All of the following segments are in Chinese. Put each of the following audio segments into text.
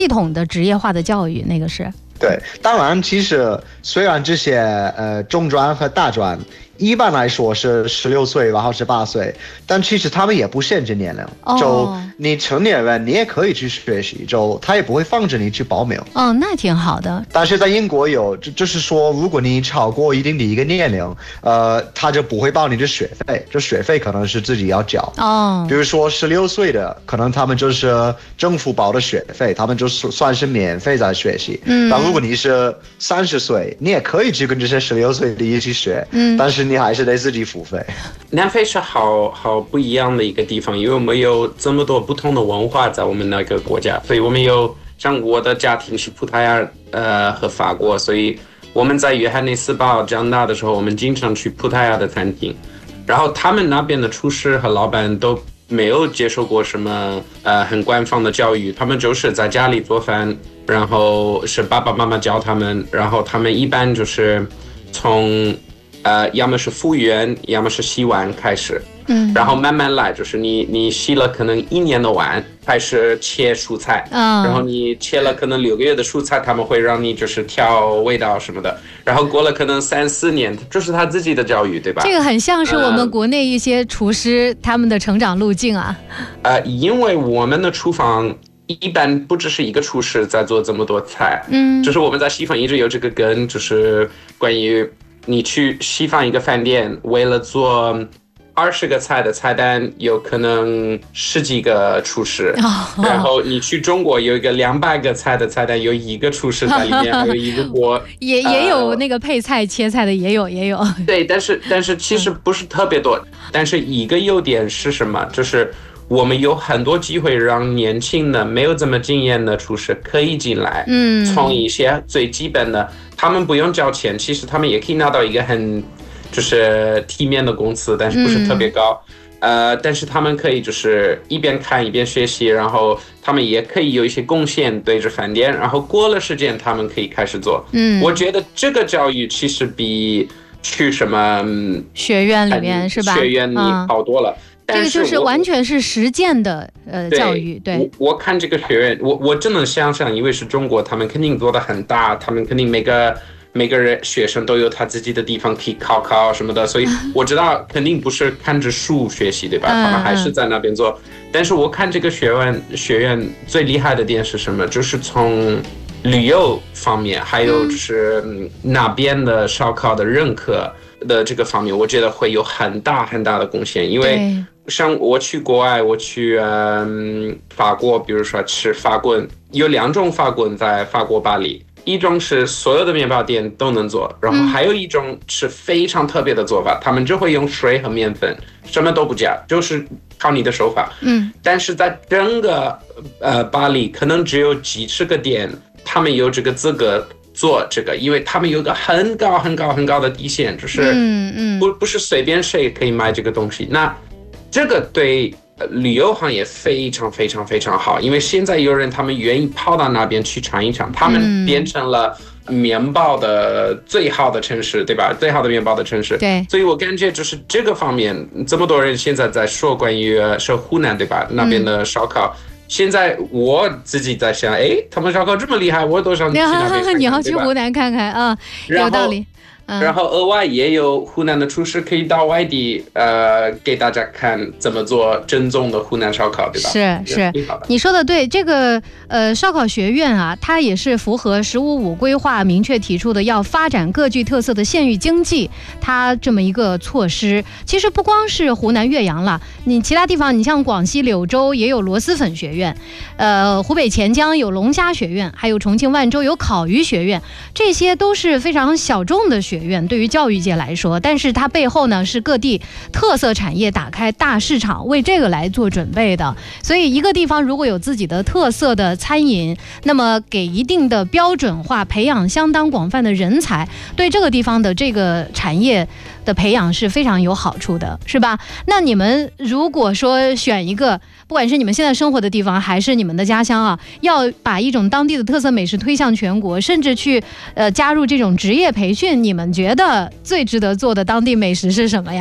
系统的职业化的教育，那个是。 对，当然，其实虽然这些中专和大专一般来说是16岁，然后18岁，但其实他们也不限制年龄，就你成年人你也可以去学习，就他也不会放着你去报名。 那挺好的。 但是在英国有，就是说，如果你超过一定的一个年龄，他就不会报你的学费，就学费可能是自己要交。比如说16岁的，可能他们就是政府报的学费，他们就算是免费在学习。但如果你是30岁，你也可以去跟这些16岁的一起学，但是你还是得自己付费。 南非是好不一样的一个地方，因为我们有这么多不同的文化在我们那个国家，所以我们有像我的家庭是葡萄牙和法国，所以我们在约翰内斯堡长大的时候，我们经常去葡萄牙的餐厅，然后他们那边的厨师和老板都没有接受过什么很官方的教育，他们就是在家里做饭，然后是爸爸妈妈教他们，然后他们一般就是从要么是服务员，要么是洗碗开始，然后慢慢来，就是你洗了可能1年的碗，开始切蔬菜，然后你切了可能6个月的蔬菜，他们会让你就是调味道什么的，然后过了可能3、4年，这是他自己的教育，对吧？ 这个很像是我们国内一些厨师他们的成长路径啊。 因为我们的厨房一般不只是一个厨师在做这么多菜，就是我们在西方一直有这个根，就是关于你去西方一个饭店，为了做20个菜的菜单，有可能10几个厨师，然后你去中国有一个200个菜的菜单，有1个厨师在里面，还有一个锅， 也有那个配菜切菜的，也有。 对，但是其实不是特别多，但是一个优点是什么？就是我们有很多机会让年轻的没有这么经验的厨师可以进来，从一些最基本的，他们不用交钱，其实他们也可以拿到一个很就是体面的工资，但是不是特别高，但是他们可以就是一边看一边学习，然后他们也可以有一些贡献对着饭店，然后过了时间他们可以开始做。我觉得这个教育其实比去什么学院里面是吧？ 学院里好多了。 这个就是完全是实践的教育。对， 我看这个学院，我真的想想，因为是中国，他们肯定做得很大，他们肯定每个人学生都有他自己的地方可以考什么的，所以我知道肯定不是看着书学习，对吧？他们还是在那边做。但是我看这个学院最厉害的点是什么？就是从旅游方面，还有就是那边的烧烤的认可的这个方面，我觉得会有很大很大的贡献。因为像我去国外，我去法国，比如说吃法棍，有2种法棍在法国巴黎，一种是所有的面包店都能做，然后还有一种是非常特别的做法，他们就会用水和面粉，什么都不加，就是靠你的手法。但是在整个巴黎可能只有几十个店，他们有这个资格做这个，因为他们有个很高很高很高的底线，就是不是随便谁可以买这个东西。那这个对旅游行业非常非常非常好，因为现在有人他们愿意跑到那边去尝一尝，他们变成了面包的最好的城市，对吧？最好的面包的城市。 对， 所以我感觉就是这个方面，这么多人现在在说关于是湖南，对吧？那边的烧烤。现在我自己在想，他们烧烤这么厉害，我都想去那边看看。 你要去湖南看看啊，有道理。 然后额外也有湖南的厨师可以到外地给大家看怎么做正宗的湖南烧烤，对吧？ 是，你说的对。这个烧烤学院啊，它也是符合“15+5”规划明确提出的要发展各具特色的县域经济，它这么一个措施。其实不光是湖南岳阳了，你其他地方，你像广西柳州也有螺蛳粉学院，湖北潜江有龙虾学院，还有重庆万州有烤鱼学院，这些都是非常小众的学院，对于教育界来说，但是它背后呢是各地特色产业打开大市场，为这个来做准备的。所以一个地方如果有自己的特色的餐饮，那么给一定的标准化，培养相当广泛的人才，对这个地方的这个产业的培养是非常有好处的，是吧？那你们如果说选一个，不管是你们现在生活的地方还是你们的家乡啊，要把一种当地的特色美食推向全国，甚至去加入这种职业培训，你们觉得最值得做的当地美食是什么呀？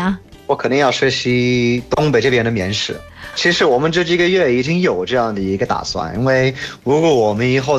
我肯定要学习东北这边的面食。其实我们这几个月已经有这样的一个打算，因为如果我们以后